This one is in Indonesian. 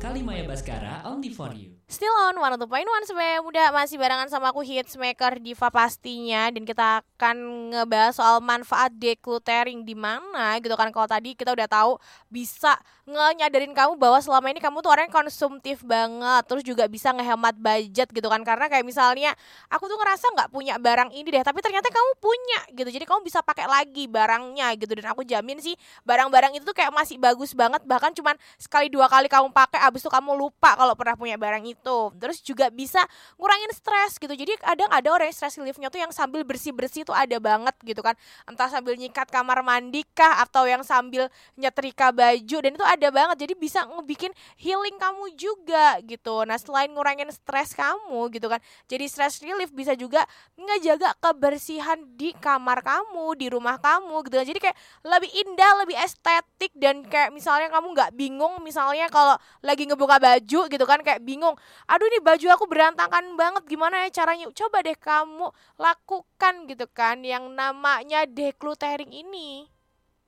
Kalimaya Baskara, only for you. Still on 102.1 Sebaya Muda, masih barengan sama aku Hitsmaker Diva pastinya. Dan kita akan ngebahas soal manfaat decluttering di mana gitu kan. Kalau tadi kita udah tahu bisa nyadarin kamu bahwa selama ini kamu tuh orang yang konsumtif banget. Terus juga bisa ngehemat budget gitu kan. Karena kayak misalnya aku tuh ngerasa gak punya barang ini deh, tapi ternyata kamu punya gitu. Jadi kamu bisa pakai lagi barangnya gitu. Dan aku jamin sih barang-barang itu tuh kayak masih bagus banget. Bahkan cuman sekali dua kali kamu pakai, abis itu kamu lupa kalau pernah punya barang itu. Terus juga bisa ngurangin stres gitu. Jadi kadang ada orang yang stress reliefnya tuh yang sambil bersih-bersih tuh ada banget gitu kan. Entah sambil nyikat kamar mandi kah, atau yang sambil nyetrika baju. Dan itu ada banget. Jadi bisa ngebikin healing kamu juga gitu. Nah selain ngurangin stres kamu gitu kan, jadi stress relief bisa juga ngejaga kebersihan di kamar kamu, di rumah kamu gitu kan. Jadi kayak lebih indah, lebih estetik. Dan kayak misalnya kamu gak bingung, misalnya kalau lagi ngebuka baju gitu kan, kayak bingung, aduh ini baju aku berantakan banget, gimana ya caranya. Coba deh kamu lakukan gitu kan yang namanya decluttering ini.